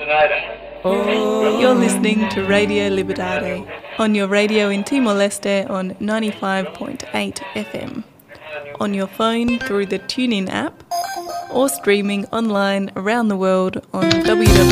You're listening to Radio Libertad on your radio in Timor-Leste on 95.8 FM, on your phone through the TuneIn app, or streaming online around the world on www.radio-libertad.org.